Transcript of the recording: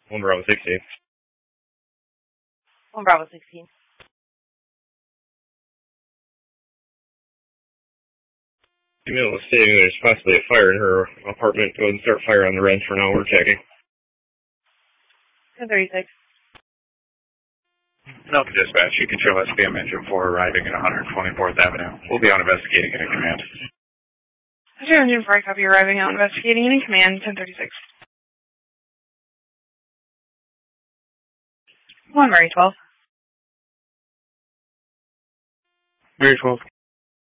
1 Bravo 16. 1 Bravo 16. Female is stating there's possibly a fire in her apartment. Go ahead and start fire on the red for now. We're checking. 1036. No, dispatch. You can show SPM Engine 4 arriving at 124th Avenue. We'll be on investigating and in command. SPM Engine 4, copy, arriving out investigating and in command, 1036. 1 Mary 12. Mary 12.